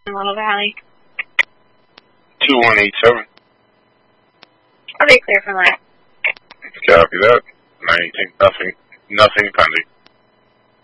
Little Valley. 2187. Are they clear for line? Copy that. Nothing pending.